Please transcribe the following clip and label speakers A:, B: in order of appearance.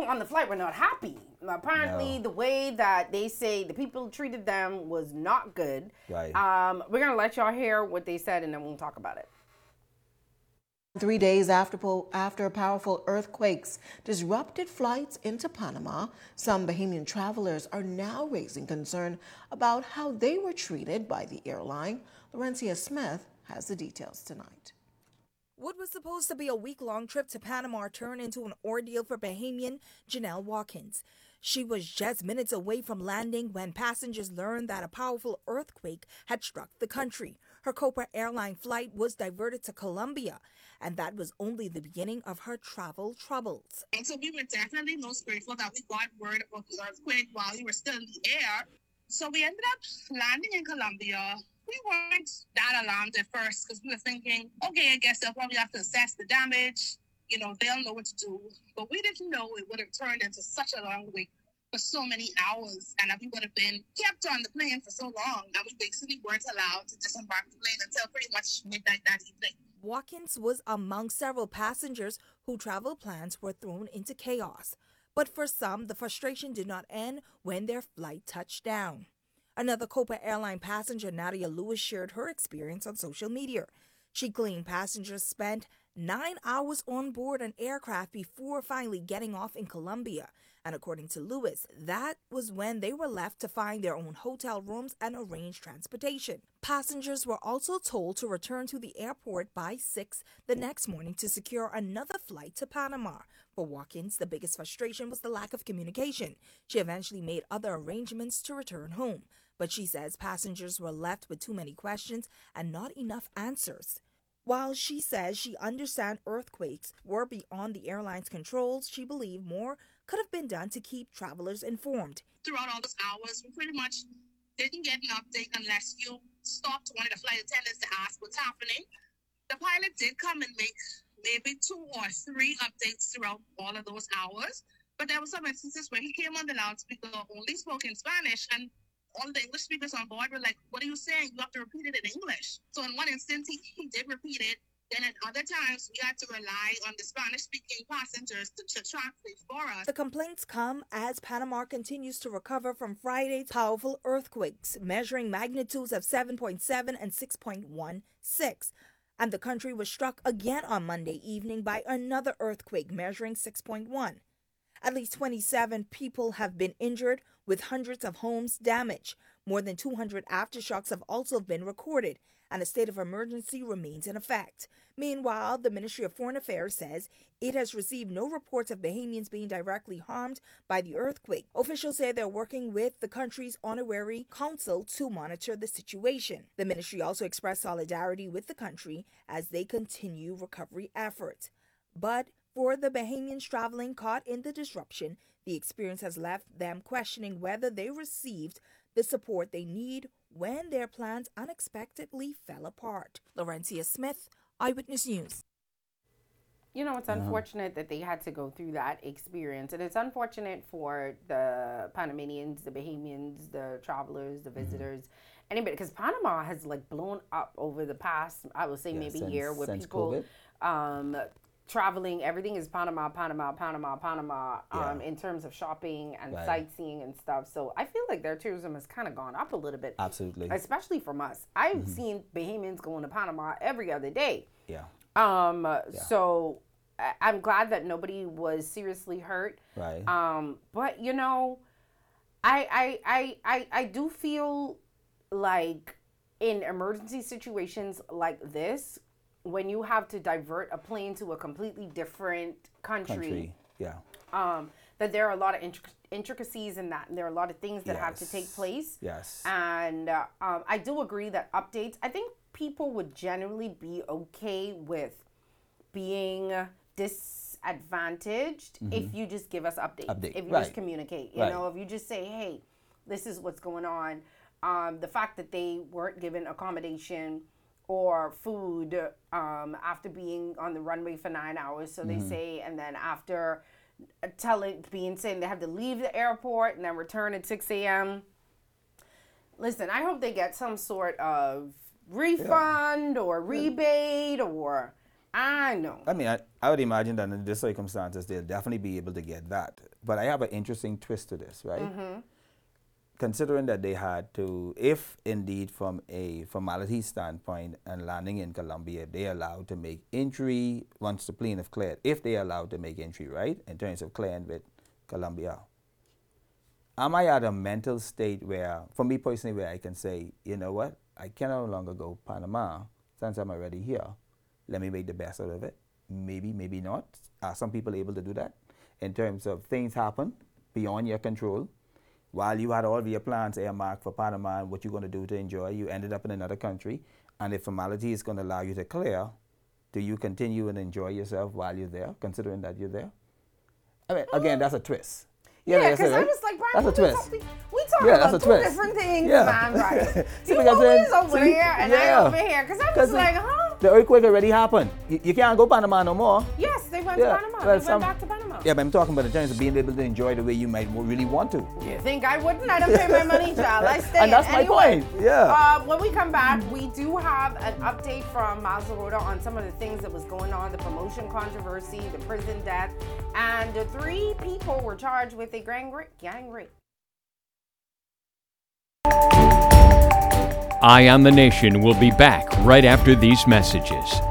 A: on the flight were not happy. Apparently, the way that they say the people treated them was not good.
B: Right.
A: We're going to let y'all hear what they said, and then we'll talk about it.
C: 3 days after powerful earthquakes disrupted flights into Panama, some Bahamian travelers are now raising concern about how they were treated by the airline. Laurencia Smith has the details tonight.
D: What was supposed to be a week-long trip to Panama turned into an ordeal for Bahamian Janelle Watkins. She was just minutes away from landing when passengers learned that a powerful earthquake had struck the country. Her Copa airline flight was diverted to Colombia, and that was only the beginning of her travel troubles.
E: And so we were definitely most grateful that we got word about the earthquake while we were still in the air. So we ended up landing in Colombia. We weren't that alarmed at first because we were thinking, okay, I guess they'll probably have to assess the damage. You know, they'll know what to do. But we didn't know it would have turned into such a long wait for so many hours, and that we would have been kept on the plane for so long that we basically weren't allowed to disembark the plane until pretty much midnight that evening.
D: Watkins was among several passengers whose travel plans were thrown into chaos. But for some, the frustration did not end when their flight touched down. Another Copa airline passenger, Nadia Lewis, shared her experience on social media. She claimed passengers spent 9 hours on board an aircraft before finally getting off in Colombia. And according to Lewis, that was when they were left to find their own hotel rooms and arrange transportation. Passengers were also told to return to the airport by 6 the next morning to secure another flight to Panama. For Watkins, the biggest frustration was the lack of communication. She eventually made other arrangements to return home, but she says passengers were left with too many questions and not enough answers. While she says she understands earthquakes were beyond the airline's controls, she believed more could have been done to keep travelers informed.
E: Throughout all those hours, we pretty much didn't get an update unless you stopped one of the flight attendants to ask what's happening. The pilot did come and make maybe 2 or 3 updates throughout all of those hours, but there were some instances where he came on the loudspeaker, only spoke in Spanish, and all the English speakers on board were like, what are you saying? You have to repeat it in English. So in one instance, he did repeat it. Then at other times, we had to rely on the Spanish-speaking passengers to translate for us.
D: The complaints come as Panama continues to recover from Friday's powerful earthquakes, measuring magnitudes of 7.7 and 6.16. And the country was struck again on Monday evening by another earthquake measuring 6.1. At least 27 people have been injured, with hundreds of homes damaged. More than 200 aftershocks have also been recorded, and a state of emergency remains in effect. Meanwhile, the Ministry of Foreign Affairs says it has received no reports of Bahamians being directly harmed by the earthquake. Officials say they're working with the country's honorary council to monitor the situation. The ministry also expressed solidarity with the country as they continue recovery efforts. But for the Bahamians traveling caught in the disruption, the experience has left them questioning whether they received the support they need when their plans unexpectedly fell apart. Laurencia Smith, Eyewitness News.
A: You know, it's unfortunate that they had to go through that experience. And it's unfortunate for the Panamanians, the Bahamians, the travelers, the visitors, anybody. Because Panama has like blown up over the past, I would say maybe year with people traveling. Everything is Panama, in terms of shopping and sightseeing and stuff. So I feel like their tourism has kind of gone up a little bit.
B: Absolutely.
A: Especially from us. I've seen Bahamians going to Panama every other day.
B: Yeah.
A: So I'm glad that nobody was seriously hurt.
B: Right.
A: But you know, I do feel like in emergency situations like this, when you have to divert a plane to a completely different country. That there are a lot of intricacies in that, and there are a lot of things that have to take place.
B: Yes.
A: And I do agree that updates, I think people would generally be okay with being disadvantaged if you just give us updates. If you just communicate, you know, if you just say, hey, this is what's going on. The fact that they weren't given accommodation or food after being on the runway for 9 hours, so they say, and then after saying they have to leave the airport and then return at 6 a.m. Listen, I hope they get some sort of refund or rebate or I know.
B: I mean, I would imagine that in these circumstances, they'll definitely be able to get that But I have an interesting twist to this, right? Considering that they had to, if indeed from a formality standpoint and landing in Colombia, they allowed to make entry once the plane is cleared, if they allowed to make entry, right, in terms of clearing with Colombia. Am I at a mental state where, for me personally, where I can say, you know what, I can no longer go Panama since I'm already here. Let me make the best out of it. Maybe, maybe not. Are some people able to do that? In terms of things happen beyond your control. While you had all of your plans earmarked for Panama and what you're going to do to enjoy, you ended up in another country, and if formality is going to allow you to clear, do you continue and enjoy yourself while you're there, considering that you're there? I mean, again, that's a twist.
A: Yeah, because I was like, Brian,
B: that's a twist.
A: We talk about two different things, man, right? You always over here and I over here. Because I was like, huh?
B: The earthquake already happened. You can't go Panama no more.
A: Yes, they went to Panama. Well, they went back to Panama.
B: Yeah, but I'm talking about the chance of being able to enjoy the way you might really want to.
A: You think I wouldn't? I don't pay my money, child. I stay.
B: And that's my point. Yeah.
A: When we come back, we do have an update from Miles LaRota on some of the things that was going on, the promotion controversy, the prison death, and the 3 people were charged with a gang rape.
F: Eye on the Nation will be back right after these messages.